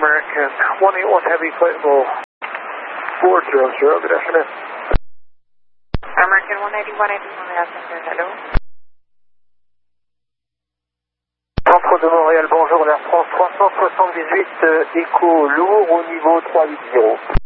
American 181 Heavy Flightable 400, good afternoon. American 181 Heavy Montréal Center, hello. Centre de Montréal, bonjour, Air France 378 Echo lourd au niveau 380.